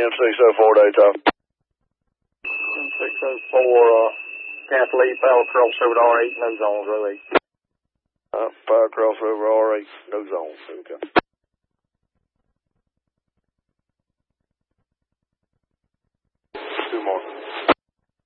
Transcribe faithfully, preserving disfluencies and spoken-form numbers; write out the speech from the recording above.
M six oh four Daytop. M six oh four, uh, Cancel eight, power crossover to R eight, no zones, row eight. Uh, power crossover R eight, no zones. Okay. Two more.